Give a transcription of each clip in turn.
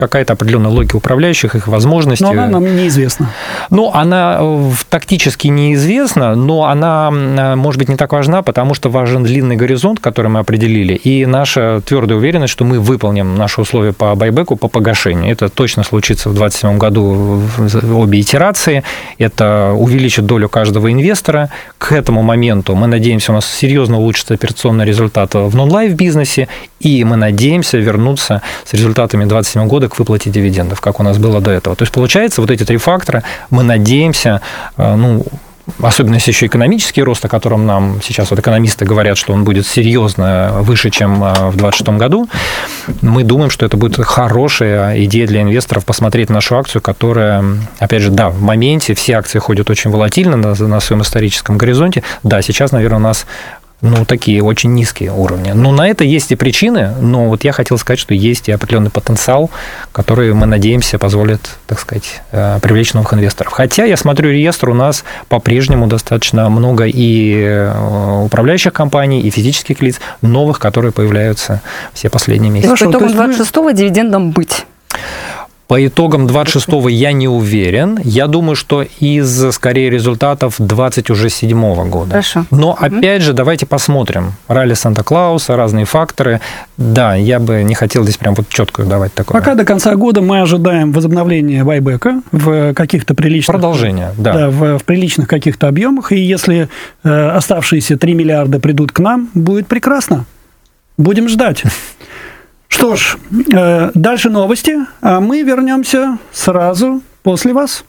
какая-то определенная логика управляющих, их возможностей. Но она нам неизвестна. Ну, она тактически неизвестна, но она, может быть, не так важна, потому что важен длинный горизонт, который мы определили, и наша твердая уверенность, что мы выполним наши условия по байбеку, по погашению. Это точно случится в 2027 году обе итерации. Это увеличит долю каждого инвестора. К этому моменту, мы надеемся, у нас серьезно улучшится операционный результат в нон-лайф бизнесе, и мы надеемся вернуться с результатами 2027 года к выплате дивидендов, как у нас было до этого. То есть, получается, вот эти три фактора, мы надеемся, особенно если еще экономический рост, о котором нам сейчас вот экономисты говорят, что он будет серьезно выше, чем в 2026 году, мы думаем, что это будет хорошая идея для инвесторов посмотреть на нашу акцию, которая, опять же, да, в моменте все акции ходят очень волатильно на своем историческом горизонте. Да, сейчас, наверное, у нас такие очень низкие уровни. Но на это есть и причины, но вот я хотел сказать, что есть и определенный потенциал, который, мы надеемся, позволит, так сказать, привлечь новых инвесторов. Хотя, я смотрю реестр, у нас по-прежнему достаточно много и управляющих компаний, и физических лиц, новых, которые появляются все последние месяцы. По итогам 26-го дивидендом быть? По итогам 26-го я не уверен. Я думаю, что из, скорее, результатов 27-го года. Хорошо. Но, опять же, давайте посмотрим. Ралли Санта-Клауса, разные факторы. Да, я бы не хотел здесь прям вот четко давать такое. Пока до конца года мы ожидаем возобновления байбека в каких-то приличных... Продолжение, да. Да, в приличных каких-то объемах. И если оставшиеся 3 миллиарда придут к нам, будет прекрасно. Будем ждать. Что ж, дальше новости, а мы вернемся сразу после вас.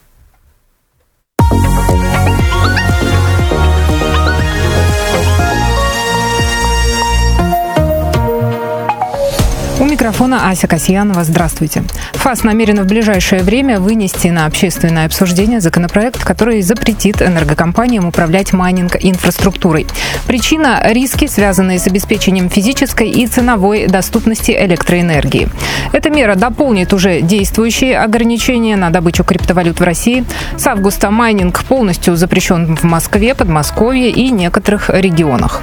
У микрофона Ася Касьянова. Здравствуйте. ФАС намерена в ближайшее время вынести на общественное обсуждение законопроект, который запретит энергокомпаниям управлять майнинг-инфраструктурой. Причина – риски, связанные с обеспечением физической и ценовой доступности электроэнергии. Эта мера дополнит уже действующие ограничения на добычу криптовалют в России. С августа майнинг полностью запрещен в Москве, Подмосковье и некоторых регионах.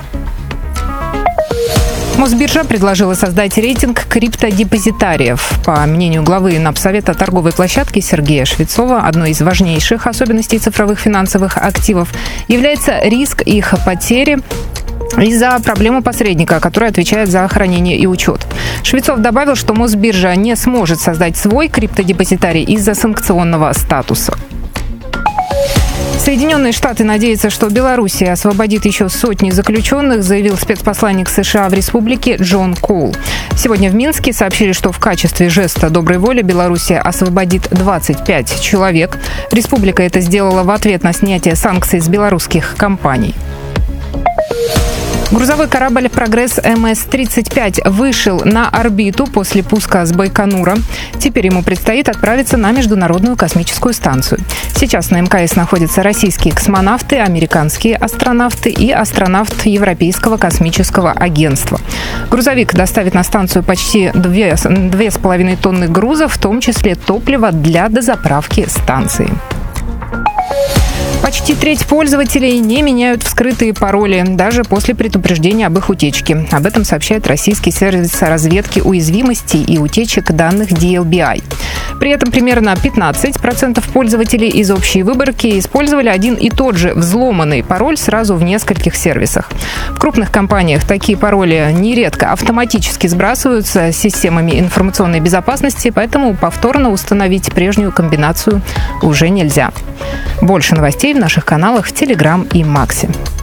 Мосбиржа предложила создать рейтинг криптодепозитариев. По мнению главы Напсовета торговой площадки Сергея Швецова, одной из важнейших особенностей цифровых финансовых активов является риск их потери из-за проблемы посредника, который отвечает за хранение и учет. Швецов добавил, что Мосбиржа не сможет создать свой криптодепозитарий из-за санкционного статуса. Соединенные Штаты надеются, что Белоруссия освободит еще сотни заключенных, заявил спецпосланник США в республике Джон Коул. Сегодня в Минске сообщили, что в качестве жеста доброй воли Белоруссия освободит 25 человек. Республика это сделала в ответ на снятие санкций с белорусских компаний. Грузовой корабль «Прогресс МС-35» вышел на орбиту после пуска с Байконура. Теперь ему предстоит отправиться на Международную космическую станцию. Сейчас на МКС находятся российские космонавты, американские астронавты и астронавт Европейского космического агентства. Грузовик доставит на станцию почти 2,5 тонны груза, в том числе топлива для дозаправки станции. Почти треть пользователей не меняют вскрытые пароли, даже после предупреждения об их утечке. Об этом сообщает российский сервис разведки уязвимостей и утечек данных DLBI. При этом примерно 15% пользователей из общей выборки использовали один и тот же взломанный пароль сразу в нескольких сервисах. В крупных компаниях такие пароли нередко автоматически сбрасываются системами информационной безопасности, поэтому повторно установить прежнюю комбинацию уже нельзя. Больше новостей в наших каналах в Телеграм и Максе.